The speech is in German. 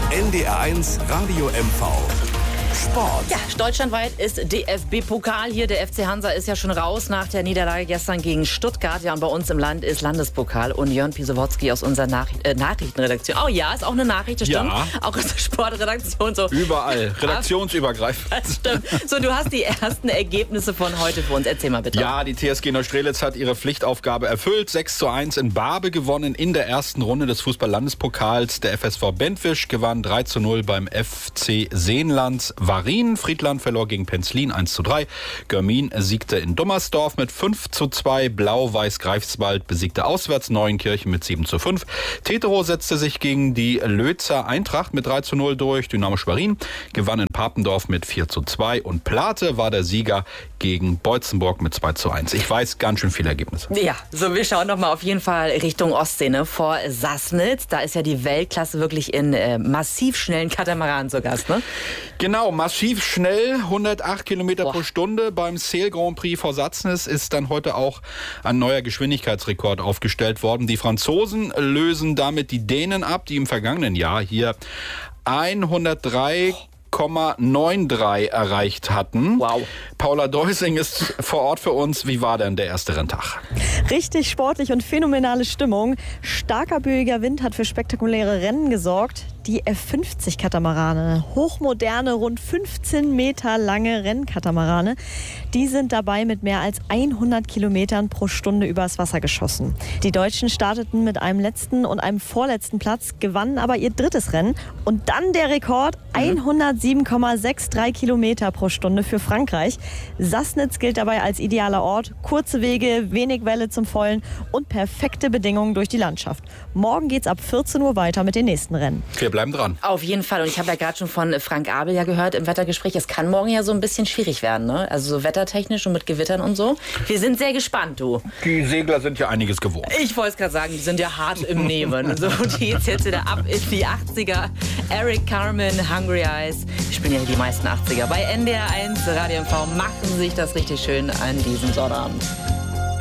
NDR1 Radio MV. Sport. Ja, deutschlandweit ist DFB-Pokal hier. Der FC Hansa ist ja schon raus nach der Niederlage gestern gegen Stuttgart. Ja, und bei uns im Land ist Landespokal. Und Jörn Pisowotzki aus unserer Nachrichtenredaktion. Oh ja, ist auch eine Nachricht, das stimmt. Ja. Auch aus der Sportredaktion. So. Überall, redaktionsübergreifend. Das stimmt. So, du hast die ersten Ergebnisse von heute für uns. Erzähl mal bitte. Ja, die TSG Neustrelitz hat ihre Pflichtaufgabe erfüllt. 6:1 in Barbe gewonnen in der ersten Runde des Fußball-Landespokals. Der FSV Bentwisch gewann 3:0 beim FC Seenland. Varin, Friedland verlor gegen Penzlin 1:3. Görmin siegte in Dummersdorf mit 5:2. Blau-Weiß Greifswald besiegte auswärts Neuenkirchen mit 7:5. Tetero setzte sich gegen die Lötzer Eintracht mit 3:0 durch. Dynamo Schwerin gewann in Papendorf mit 4:2. Und Plate war der Sieger gegen Beutzenburg mit 2:1. Ich weiß, ganz schön viele Ergebnisse. Ja, so wir schauen noch mal auf jeden Fall Richtung Ostsee, ne? Vor Sassnitz. Da ist ja die Weltklasse wirklich in massiv schnellen Katamaranen zu Gast, ne? Genau, massiv schnell, 108 Kilometer pro Stunde. Beim Sail Grand Prix vor Sassnitz ist dann heute auch ein neuer Geschwindigkeitsrekord aufgestellt worden. Die Franzosen lösen damit die Dänen ab, die im vergangenen Jahr hier 103,93 erreicht hatten. Wow. Paula Deusing ist vor Ort für uns. Wie war denn der erste Renntag? Richtig sportlich und phänomenale Stimmung. Starker böiger Wind hat für spektakuläre Rennen gesorgt. Die F50-Katamarane, hochmoderne, rund 15 Meter lange Rennkatamarane, die sind dabei mit mehr als 100 Kilometern pro Stunde übers Wasser geschossen. Die Deutschen starteten mit einem letzten und einem vorletzten Platz, gewannen aber ihr drittes Rennen. Und dann der Rekord, 107,63 Kilometer pro Stunde für Frankreich. Sassnitz gilt dabei als idealer Ort. Kurze Wege, wenig Welle zum Vollen und perfekte Bedingungen durch die Landschaft. Morgen geht's ab 14 Uhr weiter mit den nächsten Rennen. Wir bleiben dran. Auf jeden Fall. Und ich habe ja gerade schon von Frank Abel ja gehört im Wettergespräch, es kann morgen ja so ein bisschen schwierig werden, ne? Also so wettertechnisch und mit Gewittern und so. Wir sind sehr gespannt, du. Die Segler sind ja einiges gewohnt. Ich wollte es gerade sagen, die sind ja hart im Nehmen. So, die geht's jetzt wieder ab in die 80er. Eric Carmen, Hungry Eyes. Die spielen ja die meisten 80er. Bei NDR1 Radio MV machen sich das richtig schön an diesem Sonnabend.